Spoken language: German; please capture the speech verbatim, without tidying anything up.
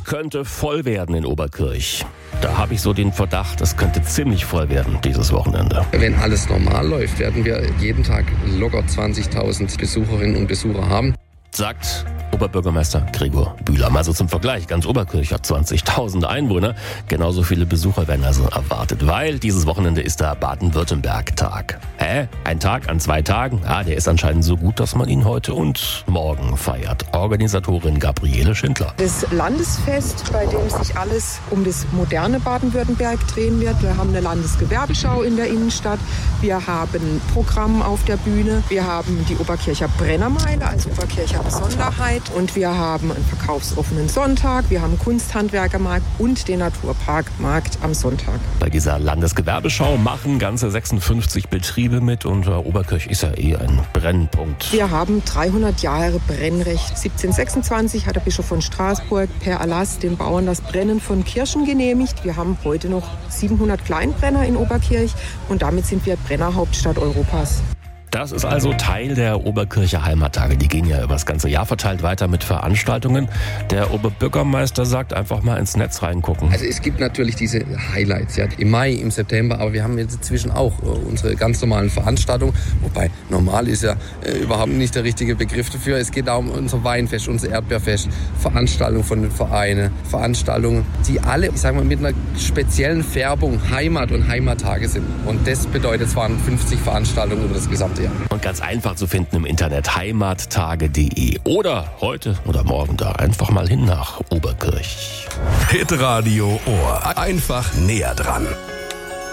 könnte voll werden in Oberkirch. Da habe ich so den Verdacht, es könnte ziemlich voll werden dieses Wochenende. Wenn alles normal läuft, werden wir jeden Tag locker zwanzigtausend Besucherinnen und Besucher haben. Sagt Oberbürgermeister Gregor Bühler. Also zum Vergleich, ganz Oberkirch hat zwanzigtausend Einwohner. Genauso viele Besucher werden also erwartet, weil dieses Wochenende ist der Baden-Württemberg-Tag. Hä? Ein Tag an zwei Tagen? Ah, der ist anscheinend so gut, dass man ihn heute und morgen feiert. Organisatorin Gabriele Schindler. Das Landesfest, bei dem sich alles um das moderne Baden-Württemberg drehen wird. Wir haben eine Landesgewerbeschau in der Innenstadt. Wir haben Programm auf der Bühne. Wir haben die Oberkircher Brennermeile als Oberkircher Besonderheit. Und wir haben einen verkaufsoffenen Sonntag, wir haben einen Kunsthandwerkermarkt und den Naturparkmarkt am Sonntag. Bei dieser Landesgewerbeschau machen ganze sechsundfünfzig Betriebe mit und Oberkirch ist ja eh ein Brennpunkt. Wir haben dreihundert Jahre Brennrecht. siebzehnhundertsechsundzwanzig hat der Bischof von Straßburg per Erlass den Bauern das Brennen von Kirchen genehmigt. Wir haben heute noch siebenhundert Kleinbrenner in Oberkirch und damit sind wir Brennerhauptstadt Europas. Das ist also Teil der Oberkircher Heimattage. Die gehen ja über das ganze Jahr verteilt weiter mit Veranstaltungen. Der Oberbürgermeister sagt, einfach mal ins Netz reingucken. Also es gibt natürlich diese Highlights, ja, im Mai, im September, aber wir haben jetzt inzwischen auch äh, unsere ganz normalen Veranstaltungen. Wobei normal ist ja äh, überhaupt nicht der richtige Begriff dafür. Es geht auch um unser Weinfest, unser Erdbeerfest, Veranstaltungen von den Vereinen, Veranstaltungen, die alle, ich sag mal, mit einer speziellen Färbung Heimat und Heimattage sind. Und das bedeutet zweihundertfünfzig Veranstaltungen über das gesamte Jahr. Und ganz einfach zu finden im Internet heimattage punkt de oder heute oder morgen da einfach mal hin nach Oberkirch. Hitradio Ohr. Einfach näher dran.